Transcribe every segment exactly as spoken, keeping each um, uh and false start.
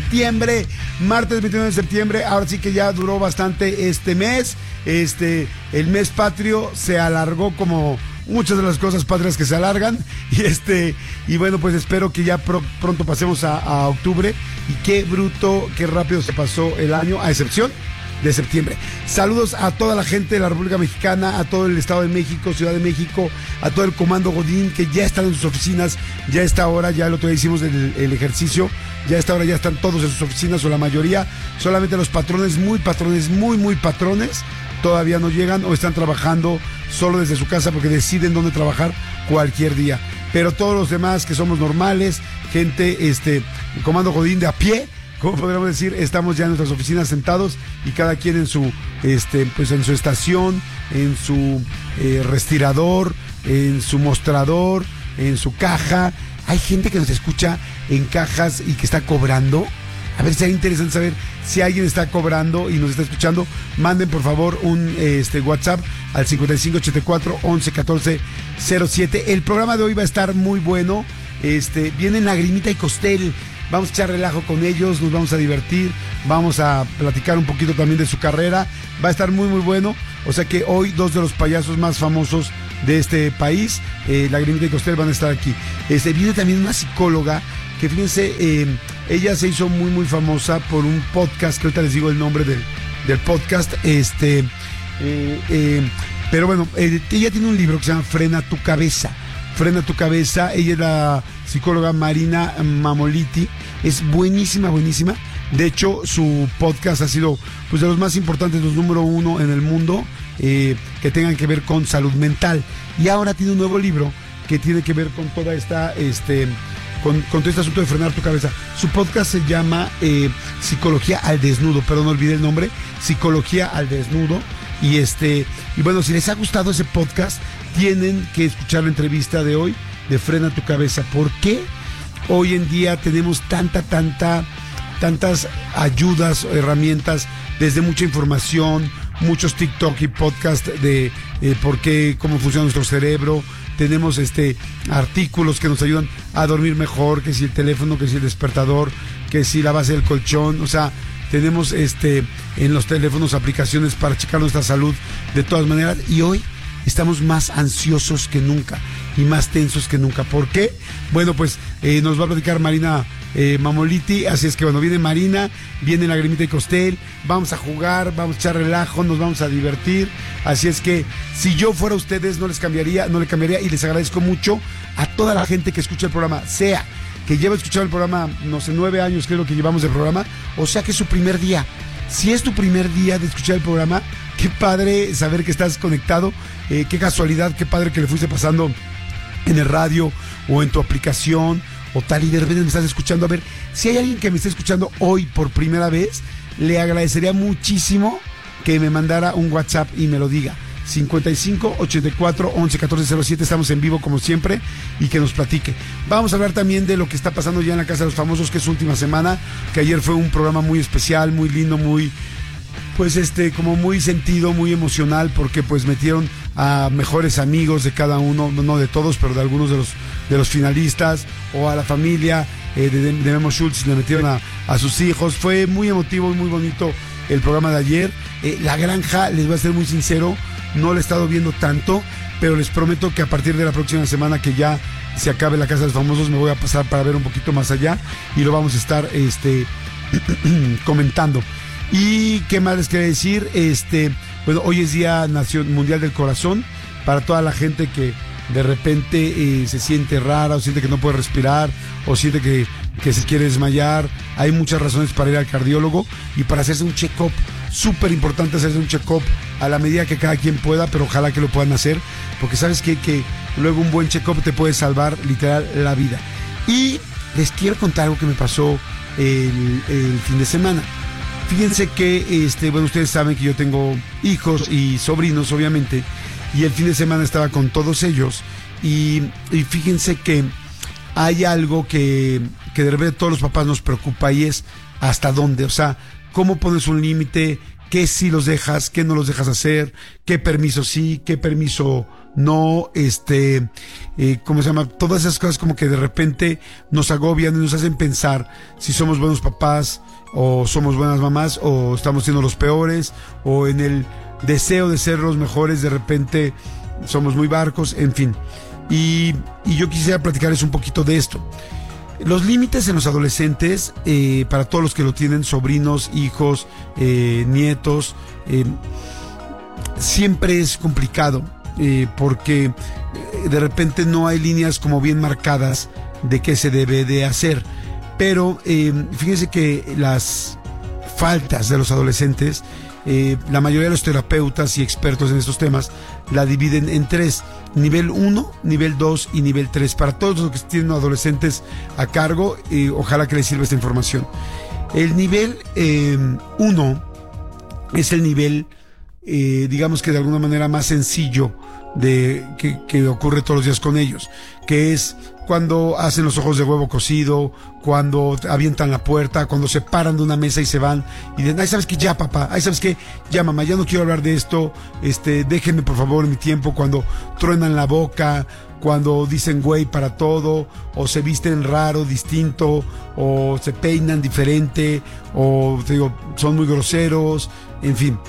septiembre, martes veintinueve de septiembre. Ahora sí que ya duró bastante este mes. Este, el mes patrio se alargó como muchas de las cosas patrias que se alargan. Y este, y bueno, pues espero que ya pro, pronto pasemos a, a octubre. Y qué bruto, qué rápido se pasó el año, a excepción de septiembre. Saludos a toda la gente de la República Mexicana, a todo el Estado de México, Ciudad de México, a todo el Comando Godín que ya están en sus oficinas, ya a esta hora, ya el otro día hicimos el, el ejercicio, ya a esta hora ya están todos en sus oficinas o la mayoría, solamente los patrones, muy patrones, muy muy patrones, todavía no llegan o están trabajando solo desde su casa porque deciden dónde trabajar cualquier día. Pero todos los demás que somos normales, gente, este, Comando Godín de a pie, como podríamos decir, estamos ya en nuestras oficinas sentados y cada quien en su, este, pues en su estación, en su eh, respirador, en su mostrador, en su caja. Hay gente que nos escucha en cajas y que está cobrando. A ver, sería interesante saber si alguien está cobrando y nos está escuchando. Manden por favor un este, WhatsApp al cincuenta y cinco ochenta y cuatro once catorce cero siete. El programa de hoy va a estar muy bueno. Este, vienen Lagrimita y Costel. Vamos a echar relajo con ellos, nos vamos a divertir, vamos a platicar un poquito también de su carrera. Va a estar muy muy bueno. O sea que hoy dos de los payasos más famosos de este país, eh, Lagrimita y Costel, van a estar aquí. Este, viene también una psicóloga que, fíjense, eh, ella se hizo muy muy famosa por un podcast, que ahorita les digo el nombre del, del podcast. Este, eh, eh, pero bueno, eh, ella tiene un libro que se llama Frena tu Cabeza. Frena tu Cabeza. Ella es la psicóloga Marina Mamoliti. Es buenísima, buenísima. De hecho, su podcast ha sido pues de los más importantes, los número uno en el mundo, eh, que tengan que ver con salud mental. Y ahora tiene un nuevo libro que tiene que ver con toda esta, este, con, con todo este asunto de frenar tu cabeza. Su podcast se llama eh, Psicología al Desnudo, pero no olvide el nombre, Psicología al Desnudo. Y este, y bueno, si les ha gustado ese podcast, tienen que escuchar la entrevista de hoy de Frena tu Cabeza. ¿Por qué hoy en día tenemos tanta, tanta, tantas ayudas, herramientas, desde mucha información, muchos TikTok y podcast de eh, por qué, cómo funciona nuestro cerebro? Tenemos este artículos que nos ayudan a dormir mejor, que si el teléfono, que si el despertador, que si la base del colchón. O sea, tenemos este en los teléfonos aplicaciones para checar nuestra salud de todas maneras. Y hoy estamos más ansiosos que nunca y más tensos que nunca. ¿Por qué? Bueno, pues eh, nos va a platicar Marina eh, Mamoliti. Así es que bueno, viene Marina, viene Lagrimita y Costel. Vamos a jugar, vamos a echar relajo, nos vamos a divertir. Así es que si yo fuera ustedes no les cambiaría, no le cambiaría. Y les agradezco mucho a toda la gente que escucha el programa, sea que lleva escuchando el programa, no sé, nueve años creo que llevamos de programa, o sea que es su primer día. Si es tu primer día de escuchar el programa, qué padre saber que estás conectado, eh, qué casualidad, qué padre que le fuiste pasando en el radio o en tu aplicación o tal, y de repente me estás escuchando. A ver, si hay alguien que me está escuchando hoy por primera vez, le agradecería muchísimo que me mandara un WhatsApp y me lo diga. cincuenta y cinco ochenta y cuatro once catorce cero siete, estamos en vivo como siempre, y que nos platique. Vamos a hablar también de lo que está pasando ya en la Casa de los Famosos, que es su última semana, que ayer fue un programa muy especial, muy lindo, muy, pues este, como muy sentido, muy emocional, porque pues metieron a mejores amigos de cada uno, no de todos, pero de algunos de los, de los finalistas, o a la familia eh, de, de Memo Schultz, le metieron a, a sus hijos. Fue muy emotivo y muy bonito el programa de ayer. Eh, La Granja, les voy a ser muy sincero, no lo he estado viendo tanto, pero les prometo que a partir de la próxima semana que ya se acabe la Casa de los Famosos, me voy a pasar para ver un poquito más allá y lo vamos a estar este, comentando. Y qué más les quería decir, este, bueno, hoy es Día Nación Mundial del Corazón, para toda la gente que de repente eh, se siente rara, o siente que no puede respirar, o siente que, que se quiere desmayar. Hay muchas razones para ir al cardiólogo y para hacerse un check-up. Súper importante hacerse un check-up a la medida que cada quien pueda, pero ojalá que lo puedan hacer, porque sabes que, que luego un buen check-up te puede salvar literal la vida. Y les quiero contar algo que me pasó el, el fin de semana. Fíjense que, este, bueno, ustedes saben que yo tengo hijos y sobrinos, obviamente, y el fin de semana estaba con todos ellos, y, y fíjense que hay algo que, que de repente todos los papás nos preocupa, y es hasta dónde, o sea, cómo pones un límite, qué sí los dejas, qué no los dejas hacer, qué permiso sí, qué permiso no, este, eh, ¿cómo se llama? Todas esas cosas como que de repente nos agobian y nos hacen pensar si somos buenos papás o somos buenas mamás o estamos siendo los peores, o en el deseo de ser los mejores de repente somos muy barcos, en fin. Y, y yo quisiera platicarles un poquito de esto. Los límites en los adolescentes, eh, para todos los que lo tienen, sobrinos, hijos, eh, nietos, eh, siempre es complicado, eh, porque de repente no hay líneas como bien marcadas de qué se debe de hacer. Pero eh, fíjense que las faltas de los adolescentes, eh, la mayoría de los terapeutas y expertos en estos temas la dividen en tres: nivel uno, nivel dos y nivel tres. Para todos los que tienen adolescentes a cargo, eh, ojalá que les sirva esta información. El nivel uno eh, es el nivel, eh, digamos que de alguna manera más sencillo de que, que ocurre todos los días con ellos, que es cuando hacen los ojos de huevo cocido, cuando avientan la puerta, cuando se paran de una mesa y se van y dicen, ay, ¿sabes qué? Ya, papá, ay, ¿sabes qué? Ya, mamá, ya no quiero hablar de esto, este, déjenme por favor mi tiempo. Cuando truenan la boca, cuando dicen güey para todo, o se visten raro, distinto, o se peinan diferente, o te digo, son muy groseros, en fin.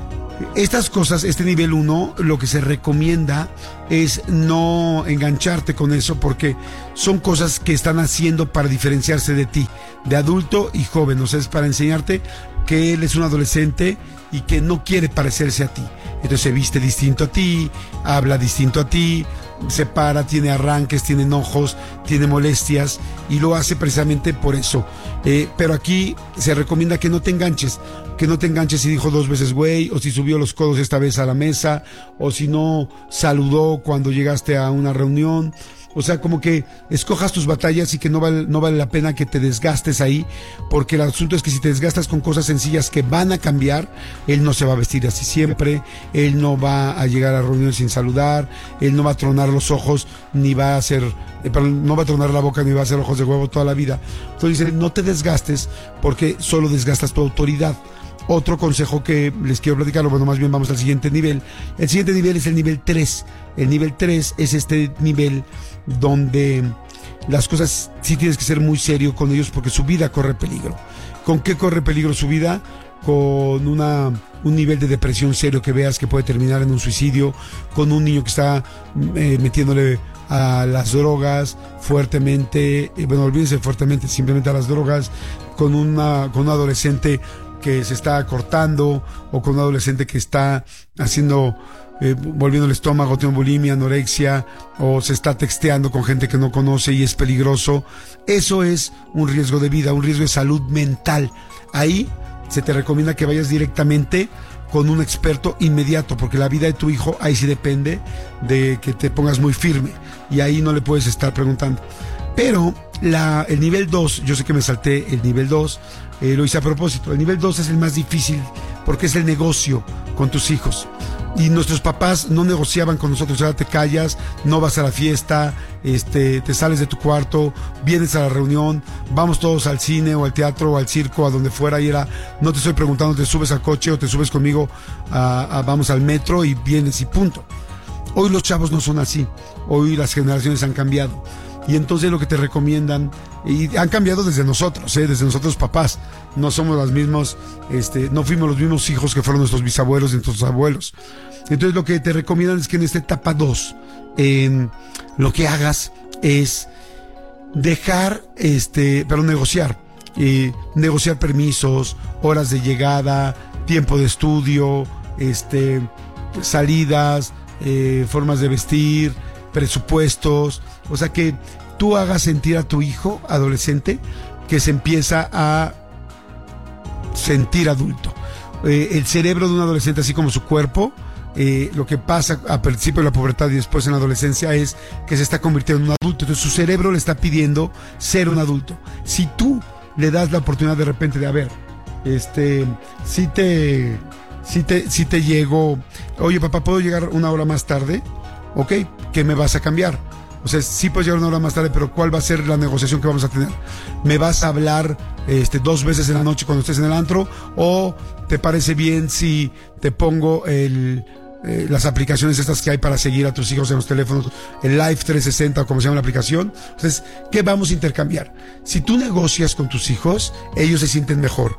Estas cosas, este nivel uno, lo que se recomienda es no engancharte con eso, porque son cosas que están haciendo para diferenciarse de ti, de adulto y joven. O sea, es para enseñarte que él es un adolescente y que no quiere parecerse a ti. Entonces se viste distinto a ti, habla distinto a ti, se para, tiene arranques, tiene enojos, tiene molestias, y lo hace precisamente por eso. Eh, pero aquí se recomienda que no te enganches, que no te enganches si dijo dos veces güey, o si subió los codos esta vez a la mesa, o si no saludó cuando llegaste a una reunión. O sea, como que escojas tus batallas y que no vale, no vale la pena que te desgastes ahí, porque el asunto es que si te desgastas con cosas sencillas que van a cambiar, él no se va a vestir así siempre, él no va a llegar a reuniones sin saludar, él no va a tronar los ojos, ni va a hacer, eh, perdón, no va a tronar la boca, ni va a hacer ojos de huevo toda la vida. Entonces dice, no te desgastes, porque solo desgastas tu autoridad. Otro consejo que les quiero platicar, bueno, más bien vamos al siguiente nivel. El siguiente nivel es el nivel tres. El nivel tres es este nivel donde las cosas sí tienes que ser muy serio con ellos, porque su vida corre peligro. ¿Con qué corre peligro su vida? Con una, un nivel de depresión serio que veas que puede terminar en un suicidio, con un niño que está eh, metiéndole a las drogas fuertemente, eh, bueno, olvídense fuertemente, simplemente a las drogas, con, una, con un adolescente que se está cortando, o con un adolescente que está haciendo, eh, volviendo el estómago, tiene bulimia, anorexia, o se está texteando con gente que no conoce y es peligroso. Eso es un riesgo de vida, un riesgo de salud mental. Ahí se te recomienda que vayas directamente con un experto inmediato, porque la vida de tu hijo ahí sí depende de que te pongas muy firme, y ahí no le puedes estar preguntando. Pero la, el nivel dos, yo sé que me salté el nivel dos, eh, lo hice a propósito. El nivel dos es el más difícil, porque es el negocio con tus hijos. Y nuestros papás no negociaban con nosotros. Ahora te callas, no vas a la fiesta, este, te sales de tu cuarto, vienes a la reunión, vamos todos al cine o al teatro o al circo, a donde fuera, y era, no te estoy preguntando, te subes al coche o te subes conmigo, a, a, vamos al metro y vienes y punto. Hoy los chavos no son así. Hoy las generaciones han cambiado. Y entonces lo que te recomiendan, y han cambiado desde nosotros, ¿eh? desde nosotros papás, no somos los mismos, este, no fuimos los mismos hijos que fueron nuestros bisabuelos y nuestros abuelos. Entonces lo que te recomiendan es que en esta etapa dos, eh, lo que hagas es dejar, este, pero negociar, eh, negociar permisos, horas de llegada, tiempo de estudio, este, salidas, eh, formas de vestir, presupuestos. O sea, que tú hagas sentir a tu hijo adolescente que se empieza a sentir adulto. Eh, el cerebro de un adolescente, así como su cuerpo, eh, lo que pasa a principio de la pubertad y después en la adolescencia es que se está convirtiendo en un adulto. Entonces su cerebro le está pidiendo ser un adulto. Si tú le das la oportunidad de repente de, a ver, este, si te, si te, si te llego, oye papá, ¿puedo llegar una hora más tarde? Ok, ¿qué me vas a cambiar? O sea, sí puedes llegar una hora más tarde, pero ¿cuál va a ser la negociación que vamos a tener? ¿Me vas a hablar este, dos veces en la noche cuando estés en el antro? ¿O te parece bien si te pongo el, eh, las aplicaciones estas que hay para seguir a tus hijos en los teléfonos, el Live trescientos sesenta o como se llama la aplicación. Entonces, ¿qué vamos a intercambiar? Si tú negocias con tus hijos, ellos se sienten mejor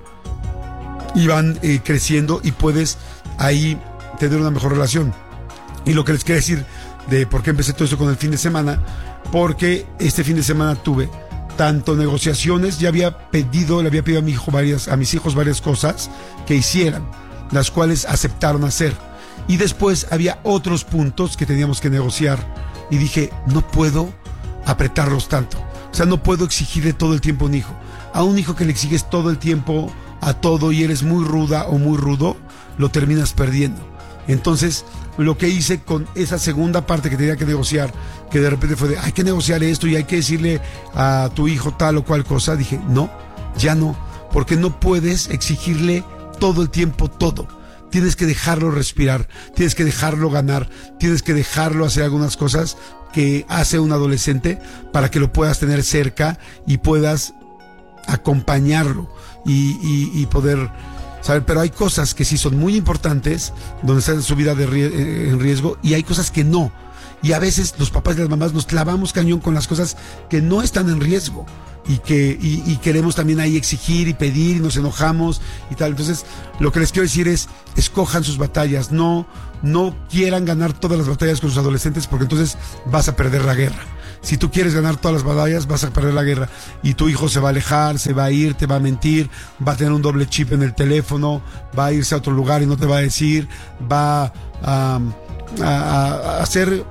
y van eh, creciendo y puedes ahí tener una mejor relación. Y lo que les quiero decir de por qué empecé todo esto con el fin de semana, porque este fin de semana tuve tanto negociaciones, ya había pedido, le había pedido a mi hijo varias, a mis hijos varias cosas que hicieran, las cuales aceptaron hacer. Y después había otros puntos que teníamos que negociar. Y dije, no puedo apretarlos tanto. O sea, no puedo exigirle todo el tiempo a un hijo. A un hijo que le exiges todo el tiempo a todo y eres muy ruda o muy rudo, lo terminas perdiendo. Entonces, lo que hice con esa segunda parte que tenía que negociar, que de repente fue de, hay que negociar esto y hay que decirle a tu hijo tal o cual cosa, dije, no, ya no, porque no puedes exigirle todo el tiempo todo. Tienes que dejarlo respirar, tienes que dejarlo ganar, tienes que dejarlo hacer algunas cosas que hace un adolescente para que lo puedas tener cerca y puedas acompañarlo y, y, y poder saber. Pero hay cosas que sí son muy importantes, donde está su vida de rie- en riesgo, y hay cosas que no. Y a veces los papás y las mamás nos clavamos cañón con las cosas que no están en riesgo. Y que y, y queremos también ahí exigir y pedir y nos enojamos y tal. Entonces, lo que les quiero decir es, escojan sus batallas, no, no quieran ganar todas las batallas con sus adolescentes, porque entonces vas a perder la guerra. Si tú quieres ganar todas las batallas, vas a perder la guerra. Y tu hijo se va a alejar, se va a ir, te va a mentir, va a tener un doble chip en el teléfono, va a irse a otro lugar y no te va a decir, va a, a, a hacer...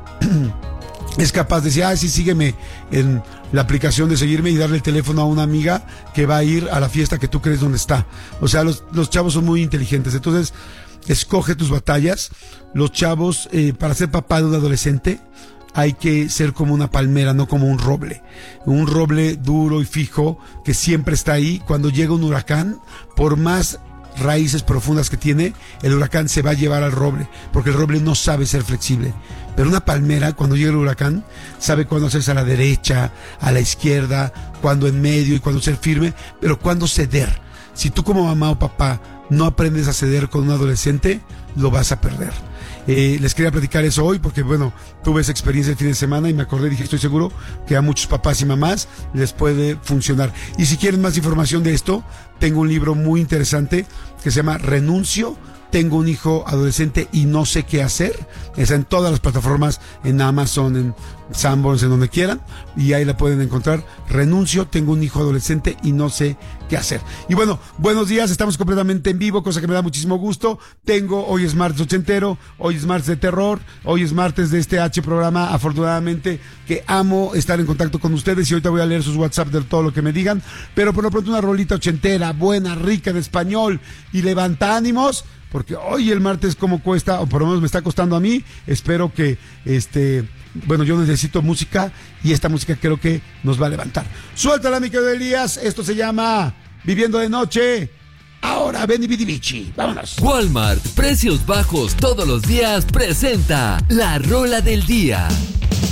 es capaz de decir, ah, sí, sígueme en la aplicación de seguirme y darle el teléfono a una amiga que va a ir a la fiesta que tú crees donde está. O sea, los, los chavos son muy inteligentes. Entonces, escoge tus batallas. Los chavos, eh, para ser papá de un adolescente, hay que ser como una palmera, no como un roble. Un roble duro y fijo que siempre está ahí. Cuando llega un huracán, por más raíces profundas que tiene, el huracán se va a llevar al roble, porque el roble no sabe ser flexible. Pero una palmera, cuando llega el huracán, sabe cuándo hacerse a la derecha, a la izquierda, cuándo en medio y cuándo ser firme, pero cuándo ceder. Si tú como mamá o papá no aprendes a ceder con un adolescente, lo vas a perder. Eh, les quería platicar eso hoy porque, bueno, tuve esa experiencia el fin de semana y me acordé, dije, estoy seguro que a muchos papás y mamás les puede funcionar. Y si quieren más información de esto, tengo un libro muy interesante que se llama Renuncio. Tengo un hijo adolescente y no sé qué hacer. Está en todas las plataformas, en Amazon, en Sanborns, en donde quieran. Y ahí la pueden encontrar. Renuncio, tengo un hijo adolescente y no sé qué hacer. Y bueno, buenos días, estamos completamente en vivo, cosa que me da muchísimo gusto. Tengo, hoy es martes ochentero, hoy es martes de terror, hoy es martes de este H programa, afortunadamente, que amo estar en contacto con ustedes y ahorita voy a leer sus WhatsApp de todo lo que me digan. Pero por lo pronto una rolita ochentera, buena, rica, de español y levanta ánimos. Porque hoy el martes como cuesta, o por lo menos me está costando a mí, espero que, este, bueno, yo necesito música y esta música creo que nos va a levantar. Suéltala, mi querido Elías, esto se llama Viviendo de Noche. Ahora, ven y Bidi Bichi, vámonos. Walmart, precios bajos todos los días, presenta la rola del día.